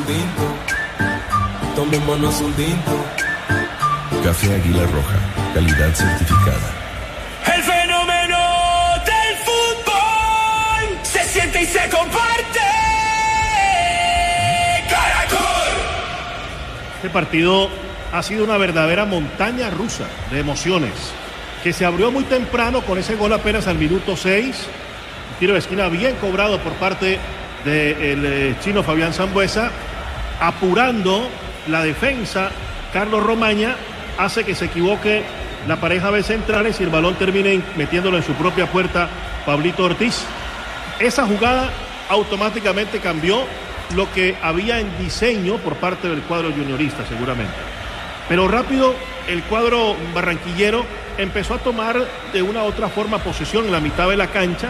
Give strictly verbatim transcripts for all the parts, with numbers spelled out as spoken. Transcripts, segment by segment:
tinto, tomémonos un tinto. Café Águila Roja, calidad certificada. El fenómeno del fútbol se siente y se comparte. ¡Caracol! Este partido ha sido una verdadera montaña rusa de emociones, que se abrió muy temprano con ese gol apenas al minuto seis. Un tiro de esquina bien cobrado por parte del eh, chino Fabián Sambueza, apurando la defensa. Carlos Romaña hace que se equivoque la pareja de centrales y el balón termine metiéndolo en su propia puerta Pablito Ortiz. Esa jugada automáticamente cambió lo que había en diseño por parte del cuadro juniorista, seguramente. Pero rápido el cuadro barranquillero empezó a tomar de una u otra forma posesión en la mitad de la cancha.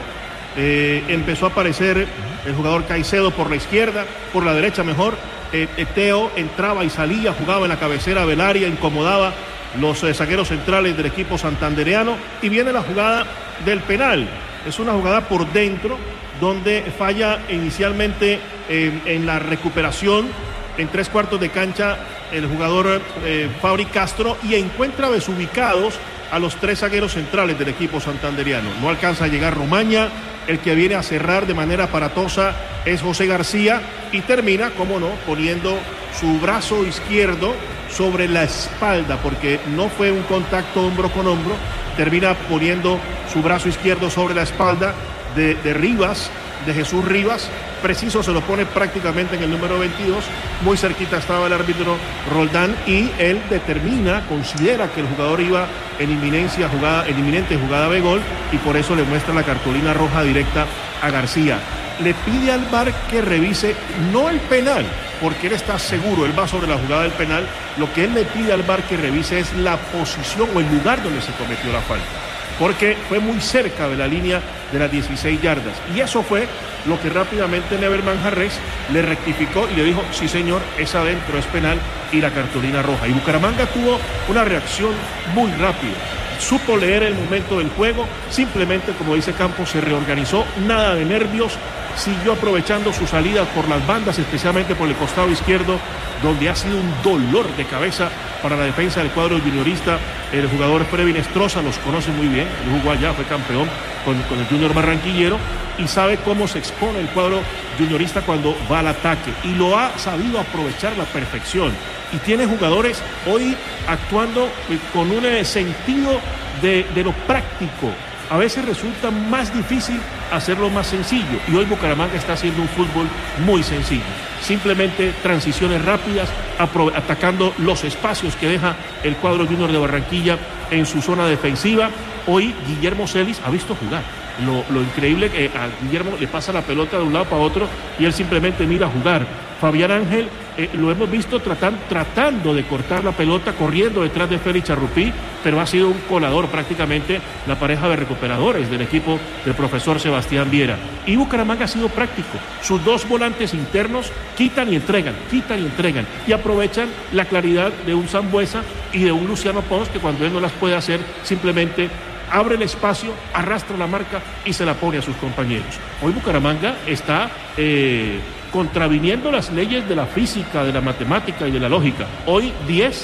Eh, empezó a aparecer el jugador Caicedo por la izquierda, por la derecha mejor. Eh, Teo entraba y salía, jugaba en la cabecera del área, incomodaba los eh, zagueros centrales del equipo santandereano. Y viene la jugada del penal. Es una jugada por dentro donde falla inicialmente eh, en la recuperación en tres cuartos de cancha el jugador eh, Fabri Castro, y encuentra desubicados a los tres zagueros centrales del equipo santandereano. No alcanza a llegar Romaña, el que viene a cerrar de manera aparatosa es José García, y termina, como no, poniendo su brazo izquierdo sobre la espalda, porque no fue un contacto hombro con hombro, termina poniendo su brazo izquierdo sobre la espalda de, de Rivas, de Jesús Rivas. Preciso se lo pone prácticamente en el número veintidós, muy cerquita estaba el árbitro Roldán, y él determina, considera que el jugador iba en inminencia jugada, en inminente jugada de gol, y por eso le muestra la cartulina roja directa a García. Le pide al V A R que revise no el penal, porque él está seguro, él va sobre la jugada del penal. Lo que él le pide al V A R que revise es la posición o el lugar donde se cometió la falta, porque fue muy cerca de la línea de las dieciséis yardas, y eso fue lo que rápidamente Never Manjarres le rectificó y le dijo: sí señor, es adentro, es penal, y la cartulina roja. Y Bucaramanga tuvo una reacción muy rápida, supo leer el momento del juego, simplemente, como dice Campos, se reorganizó, nada de nervios, siguió aprovechando su salida por las bandas, especialmente por el costado izquierdo, donde ha sido un dolor de cabeza para la defensa del cuadro juniorista. El jugador Previn Estroza los conoce muy bien, él jugó allá, fue campeón con, con el Junior Barranquillero, y sabe cómo se expone el cuadro juniorista cuando va al ataque, y lo ha sabido aprovechar a la perfección, y tiene jugadores hoy actuando con un sentido de, de lo práctico. A veces resulta más difícil hacerlo más sencillo, y hoy Bucaramanga está haciendo un fútbol muy sencillo, simplemente transiciones rápidas, atacando los espacios que deja el cuadro Junior de Barranquilla en su zona defensiva. Hoy Guillermo Celis ha visto jugar. Lo, lo increíble que a Guillermo le pasa la pelota de un lado para otro y él simplemente mira a jugar. Fabián Ángel eh, lo hemos visto tratan, tratando de cortar la pelota, corriendo detrás de Félix Charrupí, pero ha sido un colador prácticamente la pareja de recuperadores del equipo del profesor Sebastián Viera. Y Bucaramanga ha sido práctico. Sus dos volantes internos quitan y entregan, quitan y entregan, y aprovechan la claridad de un Sambueza y de un Luciano Pons, que cuando él no las puede hacer, simplemente abre el espacio, arrastra la marca y se la pone a sus compañeros. Hoy Bucaramanga está eh, contraviniendo las leyes de la física, de la matemática y de la lógica. Hoy diez